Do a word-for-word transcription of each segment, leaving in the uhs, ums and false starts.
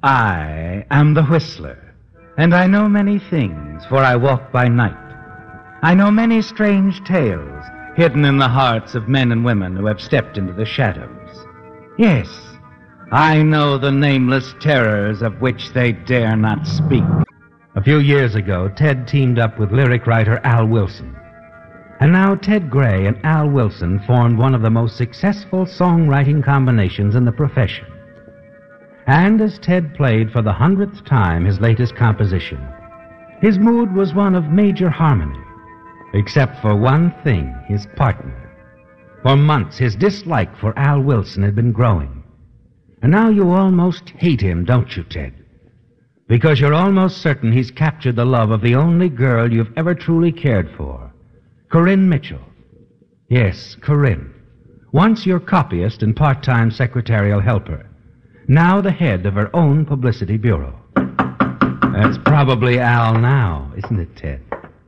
I am the Whistler, and I know many things, for I walk by night. I know many strange tales hidden in the hearts of men and women who have stepped into the shadows. Yes, I know the nameless terrors of which they dare not speak. A few years ago, Ted teamed up with lyric writer Al Wilson. And now Ted Gray and Al Wilson formed one of the most successful songwriting combinations in the profession. And as Ted played for the hundredth time his latest composition, his mood was one of major harmony, except for one thing, his partner. For months, his dislike for Al Wilson had been growing. And now you almost hate him, don't you, Ted? Because you're almost certain he's captured the love of the only girl you've ever truly cared for, Corinne Mitchell. Yes, Corinne. Once your copyist and part-time secretarial helper. Now the head of her own publicity bureau. That's probably Al now, isn't it, Ted?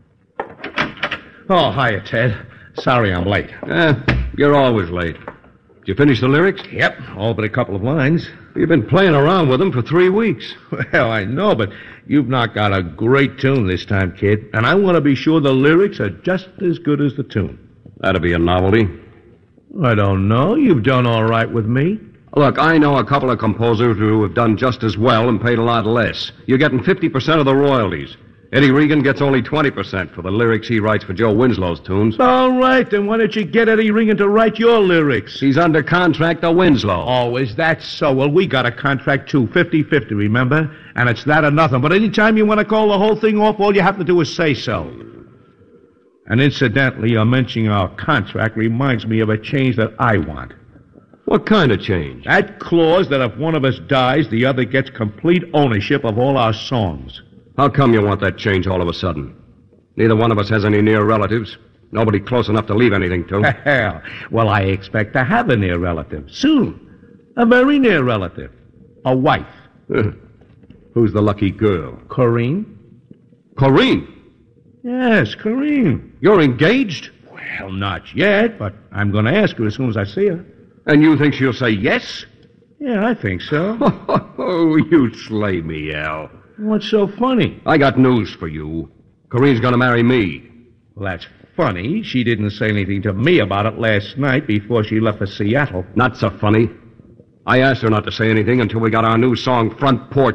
Oh, hiya, Ted. Sorry I'm late. Eh, you're always late. Did you finish the lyrics? Yep, all but a couple of lines. You've been playing around with them for three weeks. Well, I know, but you've knocked out a great tune this time, kid. And I want to be sure the lyrics are just as good as the tune. That'd be a novelty. I don't know. You've done all right with me. Look, I know a couple of composers who have done just as well and paid a lot less. You're getting fifty percent of the royalties. Eddie Regan gets only twenty percent for the lyrics he writes for Joe Winslow's tunes. All right, then why don't you get Eddie Regan to write your lyrics? He's under contract to Winslow. Oh, is that so? Well, we got a contract, too, fifty-fifty, remember? And it's that or nothing. But any time you want to call the whole thing off, all you have to do is say so. And incidentally, your mentioning our contract reminds me of a change that I want. What kind of change? That clause that if one of us dies, the other gets complete ownership of all our songs. How come you want that change all of a sudden? Neither one of us has any near relatives. Nobody close enough to leave anything to. Hell, well, I expect to have a near relative soon. A very near relative. A wife. Who's the lucky girl? Corinne. Corinne? Yes, Corinne. You're engaged? Well, not yet, but I'm going to ask her as soon as I see her. And you think she'll say yes? Yeah, I think so. Oh, you slay me, Al. What's so funny? I got news for you. Corinne's going to marry me. Well, that's funny. She didn't say anything to me about it last night before she left for Seattle. Not so funny. I asked her not to say anything until we got our new song, Front Porch